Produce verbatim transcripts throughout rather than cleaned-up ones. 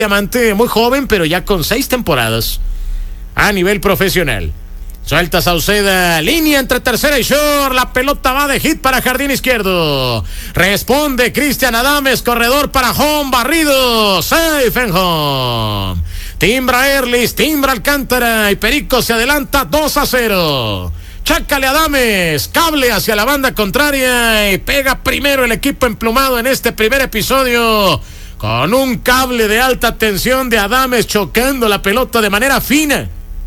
diamante muy joven, pero ya con seis temporadas a nivel profesional. Suelta Sauceda, línea entre tercera y short, la pelota va de hit para jardín izquierdo. Responde Cristian Adames, corredor para home, barrido, safe en home. Timbra Erlis, timbra Alcántara y Perico se adelanta dos a cero. Chácale Adames, cable hacia la banda contraria y pega primero el equipo emplumado en este primer episodio con un cable de alta tensión de Adames chocando la pelota de manera fina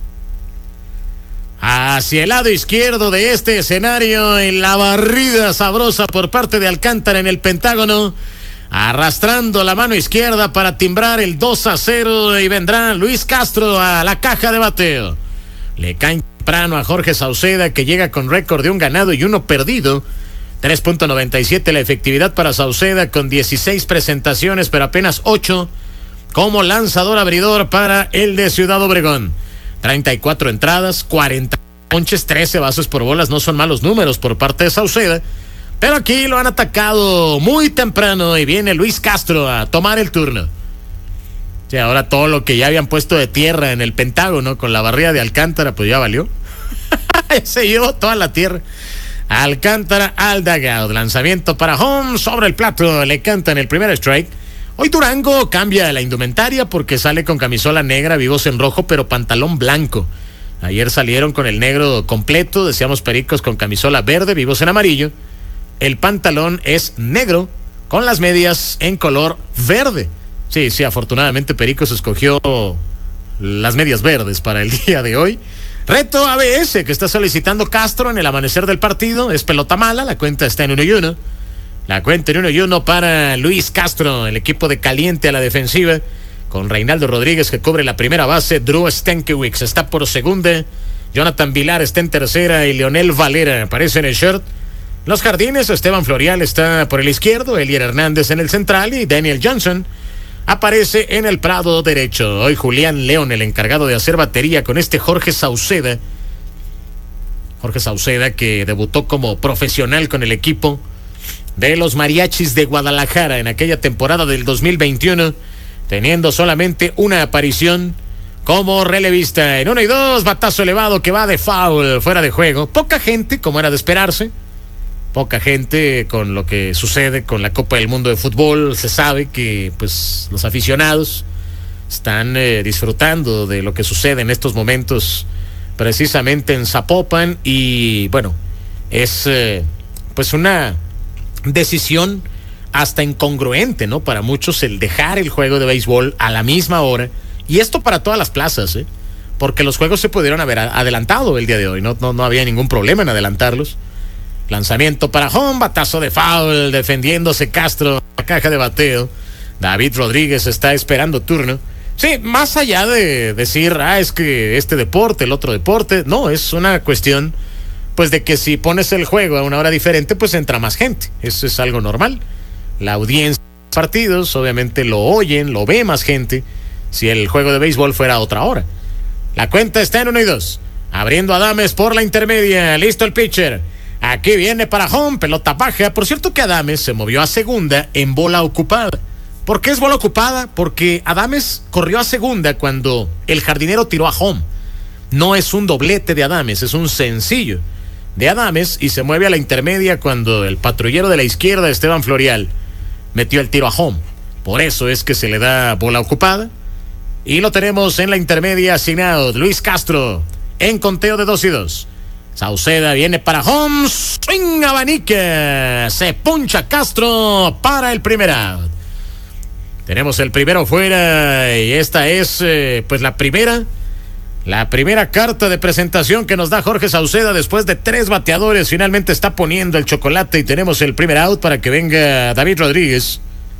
hacia el lado izquierdo de este escenario, en la barrida sabrosa por parte de Alcántara en el Pentágono, arrastrando la mano izquierda para timbrar el dos a cero, y vendrá Luis Castro a la caja de bateo. Le cae temprano a Jorge Sauceda, que llega con récord de un ganado y uno perdido. tres punto noventa y siete la efectividad para Sauceda, con dieciséis presentaciones, pero apenas ocho como lanzador abridor para el de Ciudad Obregón. treinta y cuatro entradas, cuarenta ponches, trece bases por bolas. No son malos números por parte de Sauceda, pero aquí lo han atacado muy temprano y viene Luis Castro a tomar el turno. Sí, ahora todo lo que ya habían puesto de tierra en el Pentágono con la barrida de Alcántara, pues ya valió. Se llevó toda la tierra. Alcántara al dugout. Lanzamiento para home, sobre el plato, le cantan el primer strike. Hoy Durango cambia la indumentaria porque sale con camisola negra, vivos en rojo, pero pantalón blanco. Ayer salieron con el negro completo, decíamos Pericos con camisola verde, vivos en amarillo. El pantalón es negro con las medias en color verde. Sí, sí, afortunadamente Pericos escogió las medias verdes para el día de hoy. Reto A B S que está solicitando Castro en el amanecer del partido. Es pelota mala, la cuenta está en uno y uno. La cuenta en uno y uno para Luis Castro, el equipo de caliente a la defensiva, con Reinaldo Rodríguez que cubre la primera base, Drew Stankiewicz está por segunda, Jonathan Vilar está en tercera y Leonel Valera aparece en el short. Los jardines, Esteban Florial está por el izquierdo, Elier Hernández en el central y Daniel Johnson aparece en el prado derecho. Hoy Julián León, el encargado de hacer batería con este Jorge Sauceda. Jorge Sauceda que debutó como profesional con el equipo de los Mariachis de Guadalajara en aquella temporada del dos mil veintiuno, teniendo solamente una aparición como relevista. En uno y dos, batazo elevado que va de foul, fuera de juego. Poca gente, como era de esperarse, poca gente con lo que sucede con la Copa del Mundo de Fútbol. Se sabe que pues los aficionados están eh, disfrutando de lo que sucede en estos momentos precisamente en Zapopan, y bueno, es eh, pues una decisión hasta incongruente, ¿no? Para muchos el dejar el juego de béisbol a la misma hora, y esto para todas las plazas, ¿eh? Porque los juegos se pudieron haber adelantado el día de hoy, no, no, no había ningún problema en adelantarlos. Lanzamiento para home, batazo de foul, defendiéndose Castro, la caja de bateo. David Rodríguez está esperando turno. Sí, más allá de decir, ah, es que este deporte, el otro deporte, no, es una cuestión pues de que si pones el juego a una hora diferente, pues entra más gente. Eso es algo normal. La audiencia de los partidos, obviamente lo oyen, lo ve más gente si el juego de béisbol fuera a otra hora. La cuenta está en uno y dos. Abriendo Adames por la intermedia. Listo el pitcher. Aquí viene para home, pelota baja. Por cierto que Adames se movió a segunda en bola ocupada. ¿Por qué es bola ocupada? Porque Adames corrió a segunda cuando el jardinero tiró a home. No es un doblete de Adames, es un sencillo de Adames, y se mueve a la intermedia cuando el patrullero de la izquierda, Esteban Florial, metió el tiro a home. Por eso es que se le da bola ocupada. Y lo tenemos en la intermedia asignado Luis Castro en conteo de dos y dos. Sauceda viene para home, swing abanica, se puncha Castro para el primer out. Tenemos el primero fuera, y esta es eh, pues la primera La primera carta de presentación que nos da Jorge Sauceda después de tres bateadores. Finalmente está poniendo el chocolate y tenemos el primer out para que venga David Rodríguez.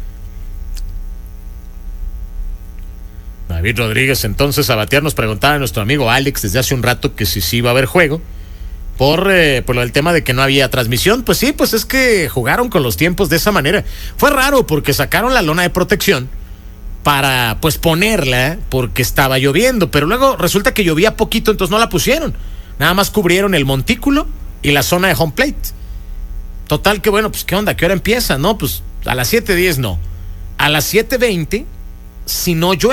David Rodríguez entonces a batear. Nos preguntaba nuestro amigo Alex desde hace un rato que si sí iba a haber juego por, eh, por el tema de que no había transmisión. Pues sí, pues es que jugaron con los tiempos de esa manera. Fue raro porque sacaron la lona de protección para pues ponerla porque estaba lloviendo, pero luego resulta que llovía poquito, entonces no la pusieron. Nada más cubrieron el montículo y la zona de home plate. Total que bueno, pues qué onda, ¿qué hora empieza? No, pues a las siete diez no. A las siete veinte si no llueve.